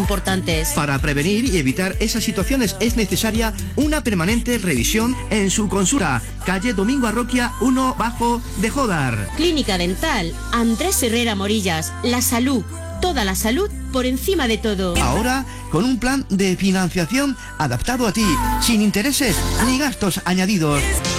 importantes. Para prevenir y evitar esas situaciones es necesaria una permanente revisión en su consulta. Calle Domingo Arroquia 1 bajo de Jódar. Clínica Dental Andrés Herrera Morillas. La salud, toda la salud por encima de todo. Ahora con un plan de financiación adaptado a ti, sin intereses ni gastos añadidos.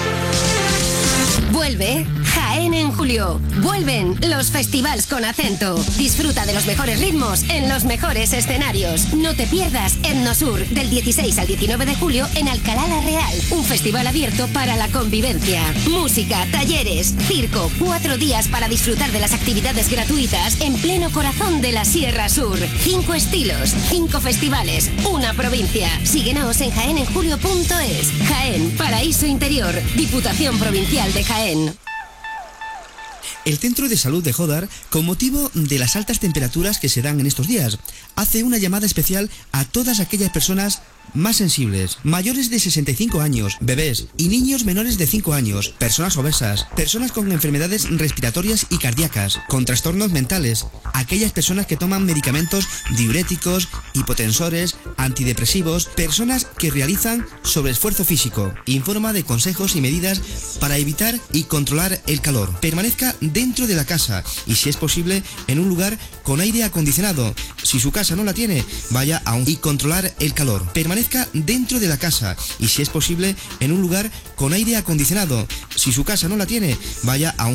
Vuelve Jaén en julio. Vuelven los festivals con acento. Disfruta de los mejores ritmos en los mejores escenarios. No te pierdas Etnosur del 16 al 19 de julio en Alcalá la Real. Un festival abierto para la convivencia. Música, talleres, circo. 4 días para disfrutar de las actividades gratuitas en pleno corazón de la Sierra Sur. 5 estilos, 5 festivales, una provincia. Síguenos en jaenenjulio.es. Jaén, Paraíso Interior. Diputación Provincial de Jaén. El Centro de Salud de Jódar, con motivo de las altas temperaturas que se dan en estos días, hace una llamada especial a todas aquellas personas más sensibles, mayores de 65 años, bebés y niños menores de 5 años, personas obesas, personas con enfermedades respiratorias y cardíacas, con trastornos mentales, aquellas personas que toman medicamentos diuréticos, hipotensores, antidepresivos, personas que realizan sobreesfuerzo físico. Informa de consejos y medidas para evitar y controlar el calor. Permanezca dentro de la casa y, si es posible, en un lugar con aire acondicionado. Si su casa no la tiene, vaya a un y controlar el calor. Permanezca dentro de la casa y, si es posible, en un lugar con aire acondicionado. Si su casa no la tiene, vaya a un